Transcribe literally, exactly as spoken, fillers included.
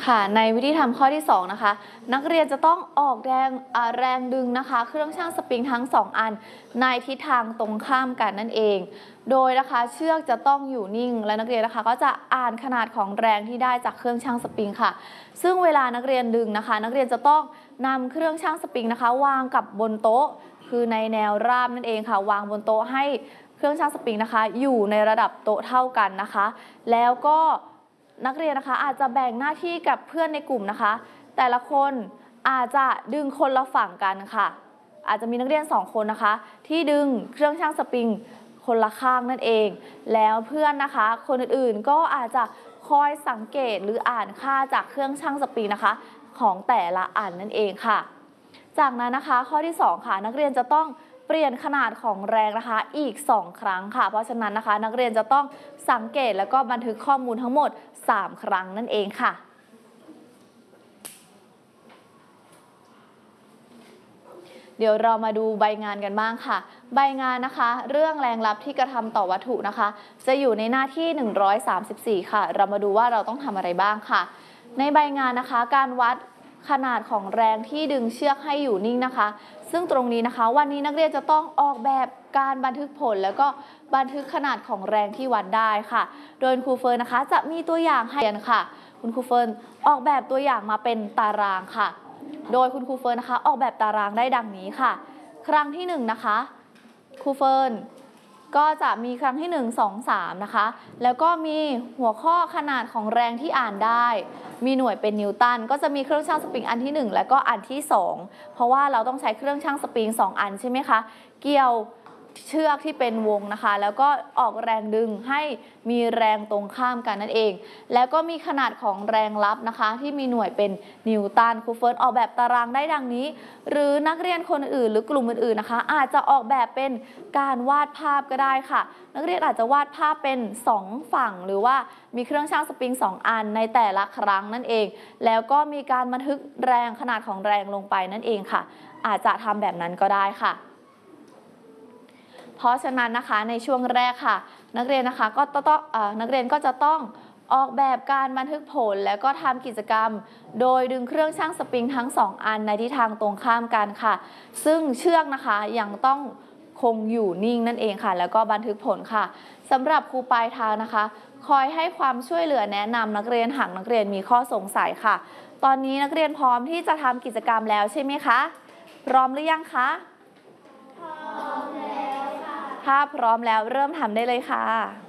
ค่ะในวิธีทำข้อที่สองนะคะนักเรียนจะต้องออกแรงแรงดึงนะคะเครื่องชั่งสปริงทั้งสองอันในทิศทางตรงข้ามกันนั่นเองโดยนะคะเชือกจะต้องอยู่นิ่งและนักเรียนนะคะก็จะอ่านขนาดของแรงที่ได้จากเครื่องชั่งสปริงค่ะซึ่งเวลานักเรียนดึงนะคะนักเรียนจะต้องนำเครื่องชั่งสปริงนะคะวางกับบนโต๊ะคือในแนวราบนั่นเองค่ะวางบนโต๊ะให้เครื่องชั่งสปริงนะคะอยู่ในระดับโต๊ะเท่ากันนะคะแล้วก็นักเรียนนะคะอาจจะแบ่งหน้าที่กับเพื่อนในกลุ่มนะคะแต่ละคนอาจจะดึงคนละฝั่งกันค่ะอาจจะมีนักเรียนสองคนนะคะที่ดึงเครื่องชั่งสปริงคนละข้างนั่นเองแล้วเพื่อนนะคะคนอื่นๆก็อาจจะคอยสังเกตหรืออ่านค่าจากเครื่องชั่งสปริงนะคะของแต่ละอันนั่นเองค่ะจากนั้นนะคะข้อที่สองค่ะนักเรียนจะต้องเปลี่ยนขนาดของแรงนะคะอีกสองครั้งค่ะเพราะฉะนั้นนะคะนักเรียนจะต้องสังเกตแล้วก็บันทึกข้อมูลทั้งหมดสามครั้งนั่นเองค่ะเดี๋ยวเรามาดูใบงานกันบ้างค่ะใบงานนะคะเรื่องแรงลับที่กระทำต่อวัตถุนะคะจะอยู่ในหน้าที่หนึ่งร้อยสามสิบสี่ค่ะเรามาดูว่าเราต้องทำอะไรบ้างค่ะในใบงานนะคะการวัดขนาดของแรงที่ดึงเชือกให้อยู่นิ่งนะคะซึ่งตรงนี้นะคะวันนี้นักเรียนจะต้องออกแบบการบันทึกผลแล้วก็บันทึกขนาดของแรงที่วัดได้ค่ะโดยครูเฟิร์นนะคะจะมีตัวอย่างให้เรียนค่ะคุณครูเฟิร์นออกแบบตัวอย่างมาเป็นตารางค่ะโดยคุณครูเฟิร์นนะคะออกแบบตารางได้ดังนี้ค่ะครั้งที่หนึ่งนะคะครูเฟิร์นก็จะมีครั้งที่หนึ่ง สอง สามนะคะแล้วก็มีหัวข้อขนาดของแรงที่อ่านได้มีหน่วยเป็นนิวตันก็จะมีเครื่องชั่งสปริงอันที่หนึ่งและก็อันที่สองเพราะว่าเราต้องใช้เครื่องชั่งสปริงสองอันใช่ไหมคะเกี่ยวเชือกที่เป็นวงนะคะแล้วก็ออกแรงดึงให้มีแรงตรงข้ามกันนั่นเองแล้วก็มีขนาดของแรงลับนะคะที่มีหน่วยเป็นนิวตันครูเฟิร์นออกแบบตารางได้ดังนี้หรือนักเรียนคนอื่นหรือกลุ่มอื่นๆนะคะอาจจะออกแบบเป็นการวาดภาพก็ได้ค่ะนักเรียนอาจจะวาดภาพเป็นสองฝั่งหรือว่ามีเครื่องชั่งสปริงสองอันในแต่ละครั้งนั่นเองแล้วก็มีการบันทึกแรงขนาดของแรงลงไปนั่นเองค่ะอาจจะทำแบบนั้นก็ได้ค่ะเพราะฉะนั้นนะคะในช่วงแรกค่ะนักเรียนนะคะก็ต้องนักเรียนก็จะต้องออกแบบการบันทึกผลแล้วก็ทำกิจกรรมโดยดึงเครื่องชั่งสปริงทั้งสองอันในทิศทางตรงข้ามกันค่ะซึ่งเชือกนะคะยังต้องคงอยู่นิ่งนั่นเองค่ะแล้วก็บันทึกผลค่ะสำหรับครูปลายทางนะคะคอยให้ความช่วยเหลือแนะนำนักเรียนหากนักเรียนมีข้อสงสัยค่ะตอนนี้นักเรียนพร้อมที่จะทำกิจกรรมแล้วใช่ไหมคะพร้อมหรือยังคะพร้อมแล้วค่ะถ้าพร้อมแล้วเริ่มทำได้เลยค่ะ